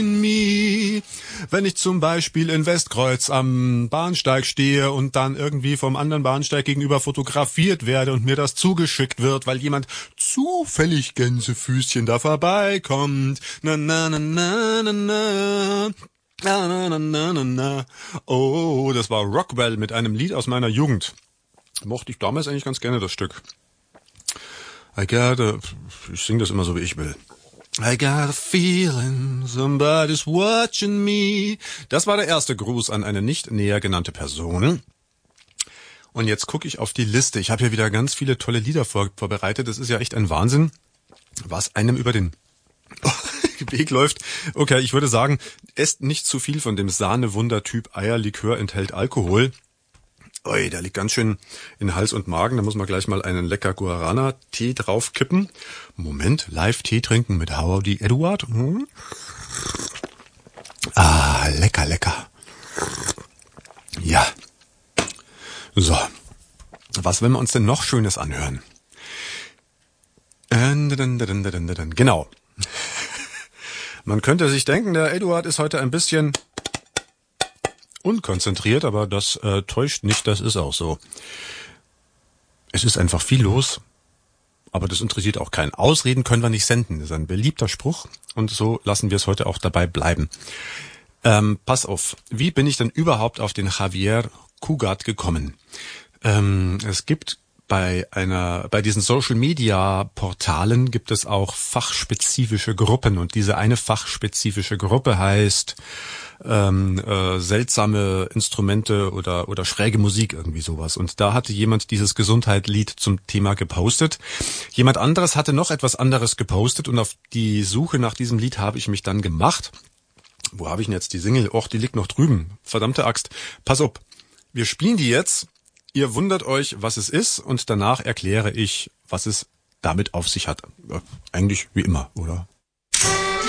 me. Wenn ich zum Beispiel in Westkreuz am Bahnsteig stehe und dann irgendwie vom anderen Bahnsteig gegenüber fotografiert werde und mir das zugeschickt wird, weil jemand zufällig Gänsefüßchen da vorbeikommt. Na na na na na na. Na, na, na, na, na, na. Oh, das war Rockwell mit einem Lied aus meiner Jugend. Mochte ich damals eigentlich ganz gerne, das Stück. Ich sing das immer so, wie ich will. I got a feeling somebody's watching me. Das war der erste Gruß an eine nicht näher genannte Person. Und jetzt gucke ich auf die Liste. Ich habe hier wieder ganz viele tolle Lieder vorbereitet. Das ist ja echt ein Wahnsinn, was einem über den Weg läuft. Okay, ich würde sagen, esst nicht zu viel von dem Sahne-Wunder-Typ Eierlikör enthält Alkohol. Ui, der liegt ganz schön in Hals und Magen. Da muss man gleich mal einen lecker Guarana-Tee draufkippen. Moment, Live-Tee trinken mit Howdy Eduard. Ah, lecker, lecker. Ja. So. Was wollen wir uns denn noch Schönes anhören? Genau. Man könnte sich denken, der Eduard ist heute ein bisschen unkonzentriert, aber das täuscht nicht, das ist auch so. Es ist einfach viel los, aber das interessiert auch keinen. Ausreden können wir nicht senden, das ist ein beliebter Spruch und so lassen wir es heute auch dabei bleiben. Pass auf, wie bin ich denn überhaupt auf den Javier Cugat gekommen? Es gibt bei diesen Social-Media-Portalen gibt es auch fachspezifische Gruppen und diese eine fachspezifische Gruppe heißt seltsame Instrumente oder schräge Musik, irgendwie sowas. Und da hatte jemand dieses Gesundheitslied zum Thema gepostet. Jemand anderes hatte noch etwas anderes gepostet und auf die Suche nach diesem Lied habe ich mich dann gemacht. Wo habe ich denn jetzt die Single? Och, die liegt noch drüben. Verdammte Axt. Pass auf, wir spielen die jetzt. Ihr wundert euch, was es ist und danach erkläre ich, was es damit auf sich hat. Eigentlich wie immer, oder?